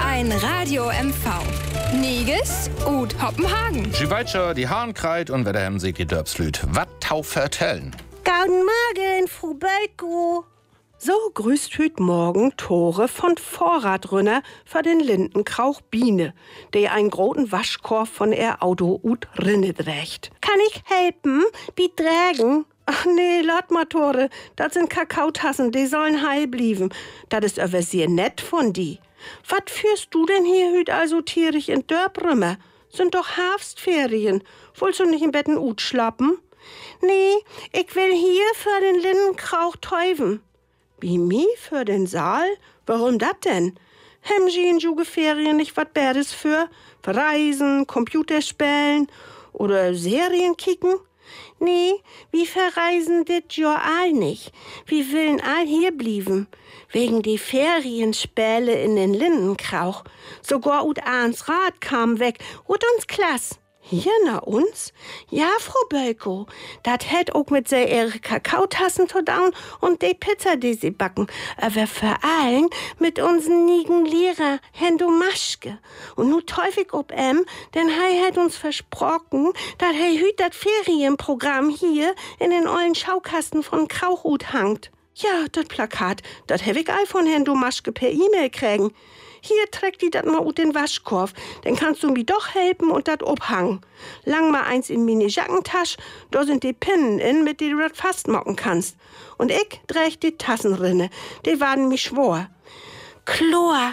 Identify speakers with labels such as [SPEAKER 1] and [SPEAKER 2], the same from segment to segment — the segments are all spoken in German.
[SPEAKER 1] NDR1 Radio MV. Niges und Hoppenhagen.
[SPEAKER 2] Schweitscher, die Hahn kreit und Wetterhem sieht die Dörbslüt. Wat tau vertellen?
[SPEAKER 3] Guten Morgen, Frau Bölko. So grüßt hüt morgen Tore von Vorradrünner für den Lindenkrauch Biene, der einen großen Waschkorb von ihr Auto ut rinne drächt. Kann ich helfen? Betragen? Ach nee, lat mal, Tore, das sind Kakaotassen, die sollen heil blieben. Das ist aber sehr nett von die. Was führst du denn hier hüt also tierig in Dörbrümmer? Sind doch Herbstferien. Wollst du nicht im Betten ut schlappen? Nee, ich will hier für den Lindenkrauch täufen. Wie mi für den Saal? Warum dat denn? Hem Sie in Jugeferien nicht wat Bäres für? Verreisen, Computerspielen oder Serien kicken? Nee, wir verreisen dit Jahr all nicht. Wir willen all hier blieben. Wegen die Ferienspäle in den Lindenkrauch. Sogar ut Ahns Rad kam weg. Ut uns klass. Hier na uns? Ja, Frau Bölko. Dat hätt auch mit se ihre Kakaotassen to down und de Pizza, die sie backen. Aber vor allem mit unseren nigen Lehrer, Hendo Maschke. Und nu teufig ob denn hei hätt uns versprochen, dat hei hüt dat Ferienprogramm hier in den ollen Schaukasten von Krauchhut hangt. Ja, dat Plakat, dat hab ich all von Hendo Maschke per E-Mail kriegen. Hier trägt die dat mal ut den Waschkorb, dann kannst du mir doch helfen und dat obhangen. Lang mal eins in meine Jackentasche, da sind die Pinnen in, mit die du dat fastmocken kannst. Und ich dreh die Tassenrinne, die waren mich schwor. Chlor.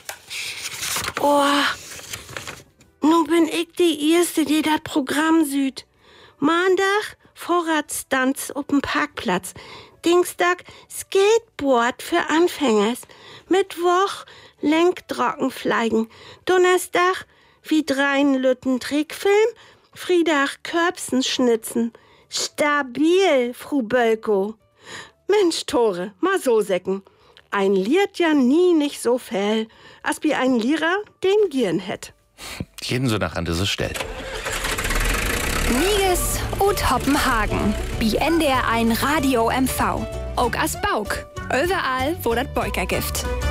[SPEAKER 3] Oh, nun bin ich die Erste, die dat Programm süd. Montag Vorratstanz op'm Parkplatz. Dienstag Skateboard für Anfängers. Mittwoch Lenktrockenfleigen. Donnerstag wie dreien Lütten Trickfilm. Freitag Körbsen schnitzen. Stabil, Frau Bölko. Mensch, Tore, mal so säcken. Ein liert ja nie nicht so fäll, als wie ein Lehrer den Gieren hätt.
[SPEAKER 2] Jeden so nach an diese Stelle.
[SPEAKER 1] Niges und Hoppenhagen. Wie NDR1 Radio MV. Auch as Bauk. Überall, wo das Beuker gibt.